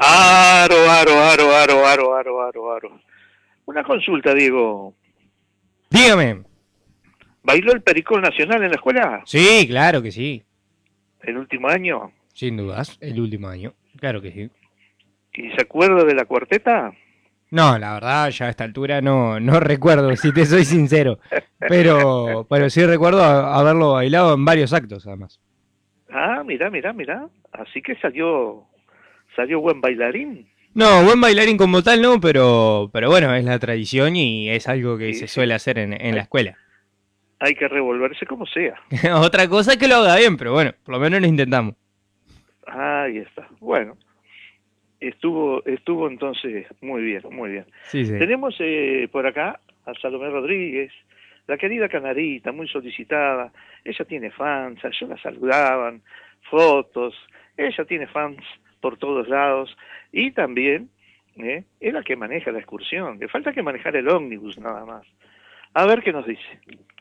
Aro, aro, aro, aro, aro, aro, aro, aro. Una consulta, Diego. Dígame. ¿Bailó el Pericol Nacional en la escuela Sí, claro que sí. el último año? Sin dudas, el último año. Claro que sí. ¿Y se acuerda de la cuarteta? No, la verdad, ya a esta altura no recuerdo, si te soy sincero. Pero sí recuerdo haberlo bailado en varios actos, además. Ah, mira, mira, mira. Así que salió buen bailarín. No, buen bailarín como tal no, pero bueno, es la tradición y es algo que Y se sí, suele hacer en la hay, escuela. hay que revolverse como sea. Otra cosa es que lo haga bien, pero bueno, por lo menos lo intentamos. Ahí está. Bueno, estuvo entonces muy bien, muy bien. Sí, sí. Tenemos por acá a Salomé Rodríguez, la querida Canarita, muy solicitada. Ella tiene fans, ayer la saludaban, fotos. Ella tiene fans por todos lados y también es la que maneja la excursión. Le falta que manejar el ómnibus nada más. A ver qué nos dice.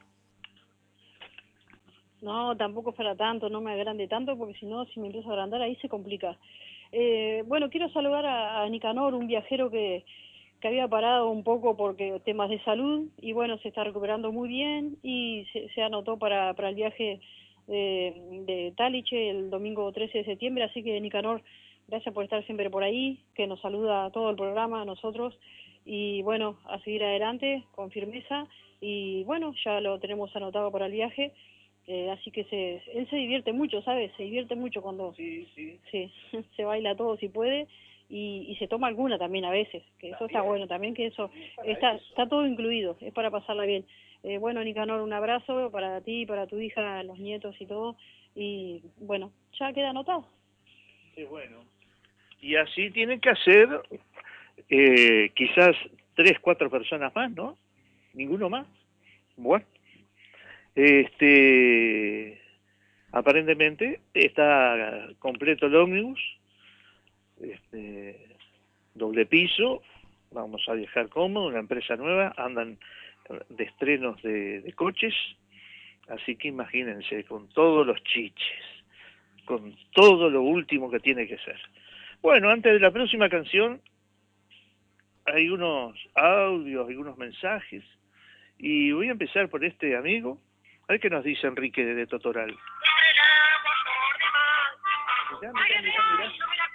No, tampoco es para tanto, no me agrande tanto, porque si no, si me empiezo a agrandar, ahí se complica. Bueno, quiero saludar a Nicanor, un viajero que había parado un poco porque temas de salud, y bueno, se está recuperando muy bien, y se anotó para el viaje de Taliche el domingo 13 de septiembre, así que Nicanor, gracias por estar siempre por ahí, que nos saluda a todo el programa, a nosotros, y bueno, a seguir adelante con firmeza, y bueno, ya lo tenemos anotado para el viaje. Así que él se divierte mucho, ¿sabes? Se divierte mucho cuando sí, se baila todo si puede y se toma alguna también a veces, que eso está bueno también, que eso está todo incluido, es para pasarla bien. Bueno, Nicanor, un abrazo para ti, para tu hija, los nietos y todo, y bueno, ya queda anotado. Qué bueno. Y así tienen que hacer quizás 3, 4 personas más, ¿no? Ninguno más. Bueno, aparentemente está completo el ómnibus, este, doble piso, vamos a viajar cómodo, una empresa nueva, andan de estrenos de coches, así que imagínense, con todos los chiches, con todo lo último que tiene que ser. Bueno, antes de la próxima canción, hay unos audios, algunos mensajes, y voy a empezar por este amigo, a ver qué nos dice Enrique de Totoral. Mirá, mirá, mirá, mirá.